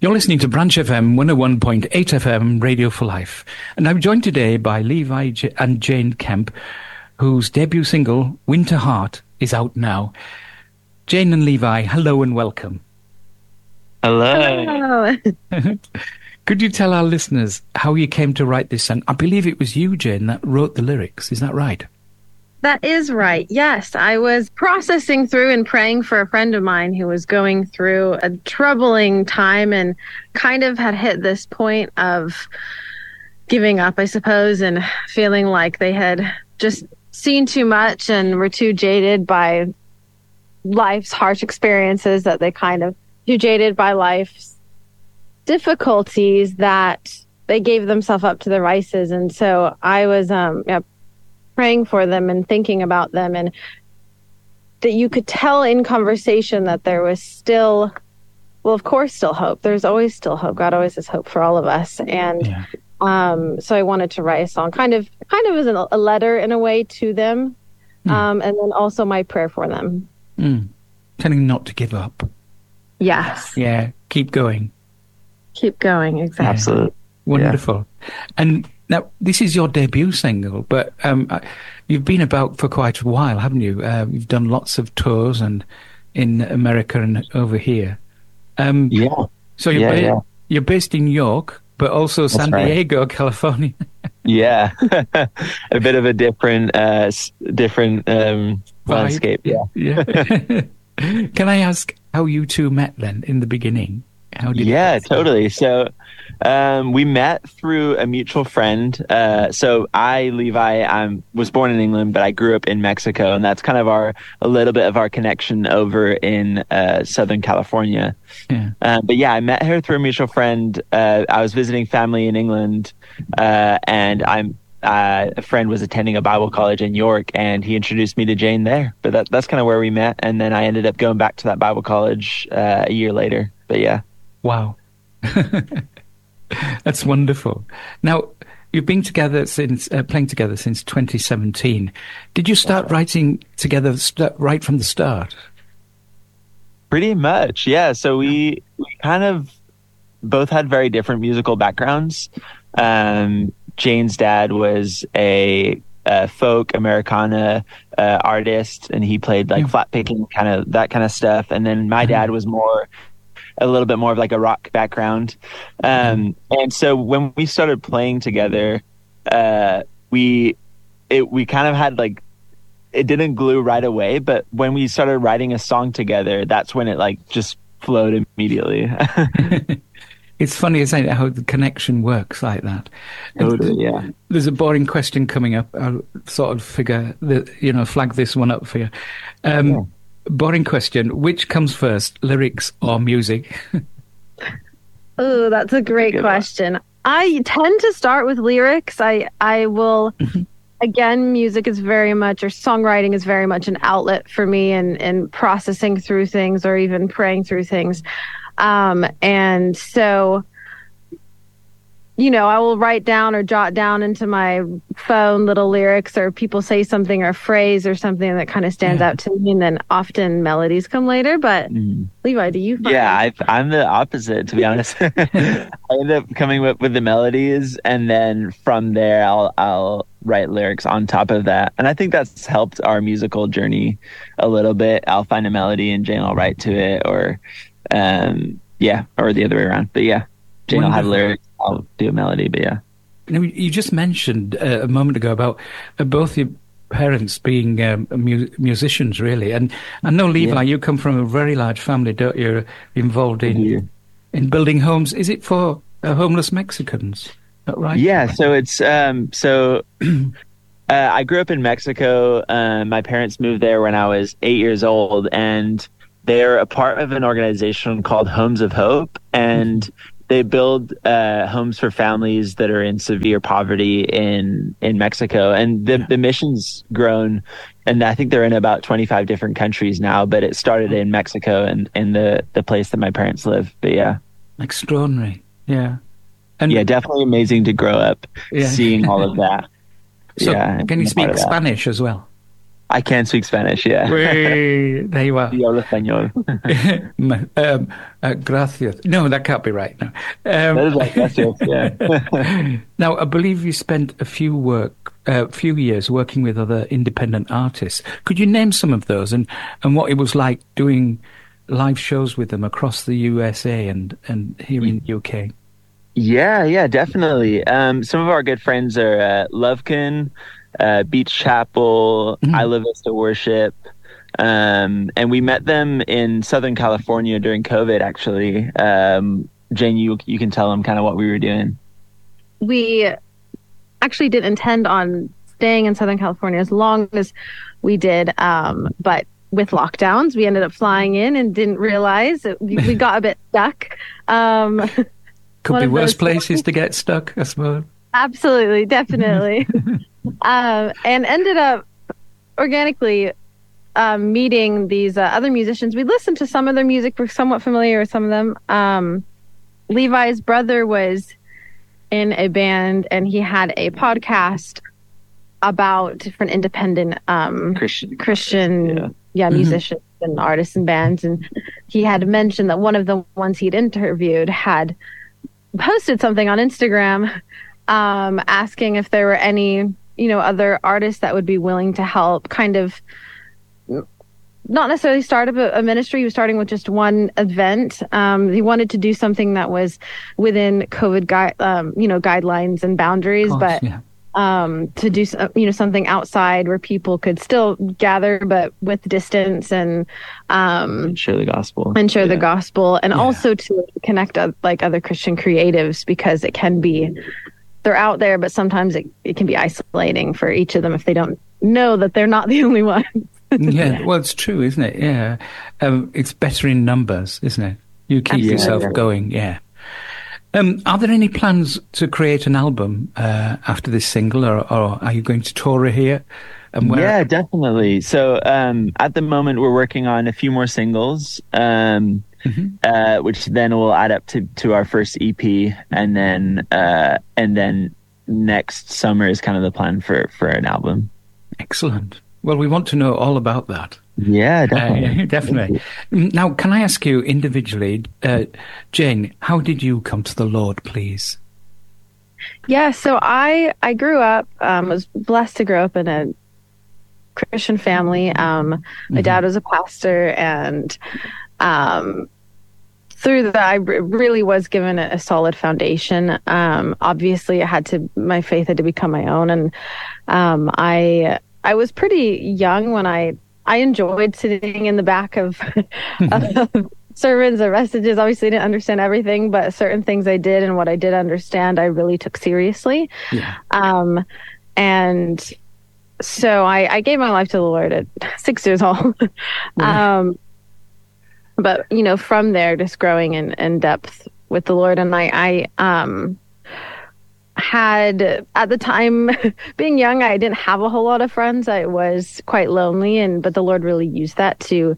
You're listening to Branch FM 101.8 FM Radio for Life. And I'm joined today by Levi and Jane Kemp, whose debut single, Winter Heart, is out now. Jane and Levi, hello and welcome. Hello. Could you tell our listeners how you came to write this song? I believe it was you, Jane, that wrote the lyrics. Is that right? That is right. Yes, I was processing through and praying for a friend of mine who was going through a troubling time and kind of had hit this point of giving up, I suppose, and feeling like they had just seen too much and were too jaded by life's harsh experiences, that they kind of too jaded by life's difficulties that they gave themselves up to the vices. And so I was praying for them and thinking about them, and that you could tell in conversation that there was still, well, of course, still hope. There's always still hope. God always has hope for all of us. And so I wanted to write a song kind of as a letter in a way to them, and then also my prayer for them. Telling them not to give up. Yes. Yeah, keep going. Keep going, exactly. Yeah. Absolutely. Wonderful. Yeah. And now, this is your debut single, but you've been about for quite a while, haven't you? You've done lots of tours and in America and over here. So you're based in York, but also San Diego, California. Yeah, a bit of a different landscape. Yeah. Can I ask how you two met then in the beginning? Totally. So we met through a mutual friend. So Levi, was born in England, but I grew up in Mexico, and that's kind of a little bit of our connection over in Southern California. Yeah. I met her through a mutual friend. I was visiting family in England, and a friend was attending a Bible college in York, and he introduced me to Jane there. But that's kind of where we met, and then I ended up going back to that Bible college a year later. But yeah. Wow. That's wonderful. Now, you've been together playing together since 2017. Did you start writing together right from the start? Pretty much, yeah. So we kind of both had very different musical backgrounds. Jane's dad was a folk Americana artist, and he played like flat picking, that kind of stuff. And then my dad was a little bit more of like a rock background. And so when we started playing together, we kind of had like, it didn't glue right away, but when we started writing a song together, that's when it like just flowed immediately. It's funny, isn't it, how the connection works like that. Totally, yeah. There's a boring question coming up. I'll sort of flag this one up for you. Boring question. Which comes first, lyrics or music? Oh, that's a great question. I tend to start with lyrics. I will, again, music is very much, or songwriting is very much an outlet for me in processing through things or even praying through things. And so, I will write down or jot down into my phone little lyrics, or people say something or a phrase or something that kind of stands out to me, and then often melodies come later. But Levi, do you find I'm the opposite, to be honest. I end up coming up with the melodies, and then from there I'll write lyrics on top of that. And I think that's helped our musical journey a little bit. I'll find a melody and Jane will write to it, or or the other way around. But yeah, Jane will have lyrics, I'll do a melody. But yeah. You just mentioned a moment ago about both your parents being musicians, really. And I know, Levi, you come from a very large family, don't you? You're involved in building homes. Is it for homeless Mexicans? Is that right? Yeah, so it's I grew up in Mexico. My parents moved there when I was 8 years old, and they're a part of an organization called Homes of Hope, and they build homes for families that are in severe poverty in Mexico. And the mission's grown, and I think they're in about 25 different countries now, but it started in Mexico and in the place that my parents live. But yeah. Extraordinary. Yeah. And definitely amazing to grow up seeing all of that. So can you speak Spanish as well? I can speak Spanish, yeah. There you are. Yo hablo español. Gracias. No, that can't be right. No. That is right, gracias, yeah. Now, I believe you spent a few years working with other independent artists. Could you name some of those and what it was like doing live shows with them across the USA and here in the UK? Yeah, definitely. Some of our good friends are Lovekin, Beach Chapel, Isla Vista Worship. And we met them in Southern California during COVID, actually. Jane, you can tell them kind of what we were doing. We actually didn't intend on staying in Southern California as long as we did. But with lockdowns, we ended up flying in and didn't realize we got a bit stuck. Could be worse places to get stuck, I suppose. Absolutely, definitely. And ended up organically meeting these other musicians. We listened to some of their music. We're somewhat familiar with some of them. Levi's brother was in a band, and he had a podcast about different independent Christian musicians and artists and bands. And he had mentioned that one of the ones he'd interviewed had posted something on Instagram asking if there were any, other artists that would be willing to help kind of not necessarily start up a ministry. He was starting with just one event. He wanted to do something that was within COVID guidelines and boundaries, course, to do something outside where people could still gather, but with distance and share the gospel the gospel, and also to connect other Christian creatives, because it can be, they're out there, but sometimes it can be isolating for each of them if they don't know that they're not the only ones. Yeah, well, it's true, isn't it? Yeah. It's better in numbers, isn't it? You keep yourself going, yeah. Are there any plans to create an album after this single, or are you going to tour here? And where? Yeah, definitely. So at the moment, we're working on a few more singles, which then will add up to our first EP, and then next summer is kind of the plan for an album. Excellent. Well, we want to know all about that. Yeah, definitely. Definitely. Now, can I ask you individually, Jane, how did you come to the Lord, please? Yeah, so I grew up, was blessed to grow up in a Christian family. My dad was a pastor, and through that, I really was given a solid foundation. Obviously, my faith had to become my own, and I was pretty young when I enjoyed sitting in the back of sermons or messages. Obviously, I didn't understand everything, but certain things I did, and what I did understand, I really took seriously. Yeah. And so I gave my life to the Lord at 6 years old. But, from there, just growing in depth with the Lord. And I had, at the time, being young, I didn't have a whole lot of friends. I was quite lonely, but the Lord really used that to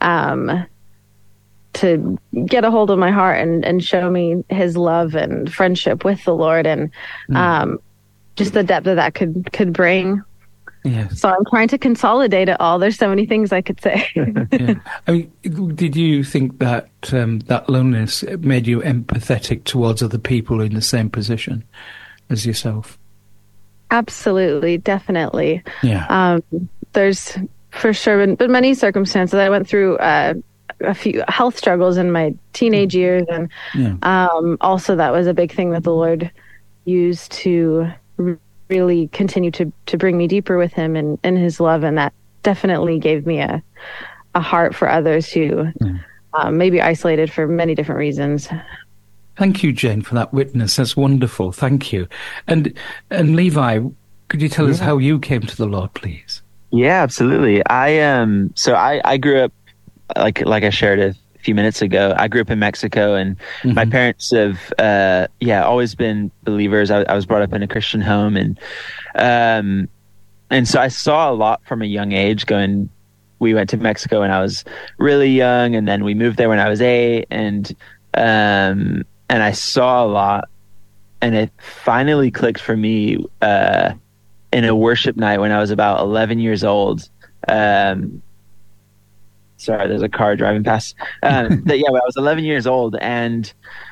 get a hold of my heart and show me his love and friendship with the Lord, and just the depth that could bring. Yes. So I'm trying to consolidate it all. There's so many things I could say. Yeah. I mean, did you think that that loneliness made you empathetic towards other people in the same position as yourself? Absolutely, definitely. Yeah. There's for sure been many circumstances. I went through a few health struggles in my teenage years, and also that was a big thing that the Lord used to really continue to bring me deeper with him and his love, and that definitely gave me a heart for others who may be isolated for many different reasons. Thank you, Jane, for that witness. That's wonderful. Thank you. And Levi, could you tell us how you came to the Lord, please? Yeah, absolutely. I grew up, like I shared a few minutes ago, I grew up in Mexico, and my parents have always been believers. I was brought up in a Christian home, and so I saw a lot from a young age. We went to Mexico when I was really young, and then we moved there when I was 8, and I saw a lot, and it finally clicked for me in a worship night when I was about 11 years old. um, sorry, there's a car driving past. That yeah, when I was 11 years old, and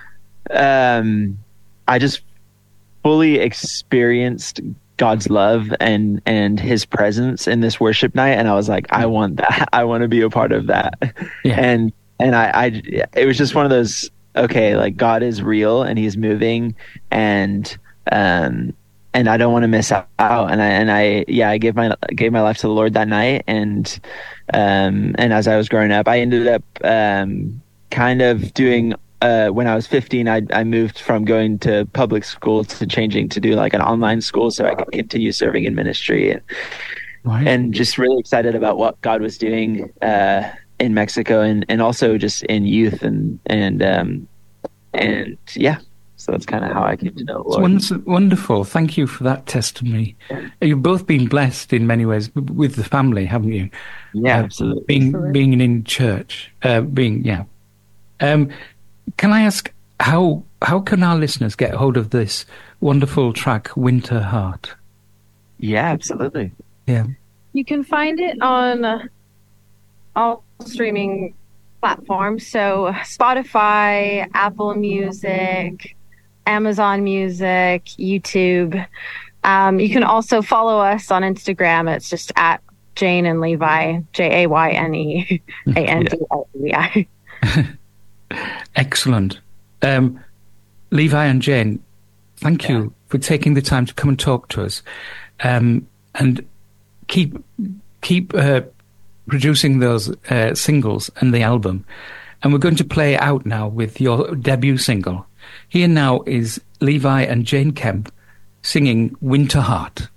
I just fully experienced God's love and His presence in this worship night, and I was like, I want that. I want to be a part of that. Yeah. And I it was just one of those, okay, like God is real and He's moving, and I don't want to miss out. And I gave my life to the Lord that night, and as I was growing up, I ended up kind of doing. When I was 15, I moved from going to public school to changing to do like an online school so I could continue serving in ministry, and just really excited about what God was doing in Mexico and also just in youth and yeah. So that's kind of how I came to know the Lord. It's wonderful. Thank you for that testimony. You've both been blessed in many ways with the family, haven't you? Yeah, absolutely. Being in church, can I ask how can our listeners get hold of this wonderful track, Winter Heart? Yeah, absolutely. Yeah. You can find it on all streaming platforms. So Spotify, Apple Music, Amazon Music, YouTube. You can also follow us on Instagram. It's just at Jane and Levi, JayneAndLevi. Excellent. Levi and Jane, thank you for taking the time to come and talk to us, and keep producing those singles and the album. And we're going to play out now with your debut single. Here now is Levi and Jane Kemp singing Winter Heart.